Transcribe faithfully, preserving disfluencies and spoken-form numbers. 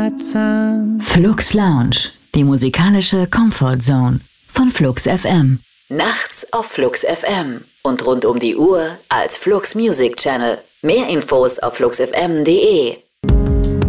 Sun. Flux Lounge, die musikalische Comfort Zone von Flux F M. Nachts auf Flux F M und rund um die Uhr als Flux Music Channel. Mehr Infos auf flux f m punkt d e.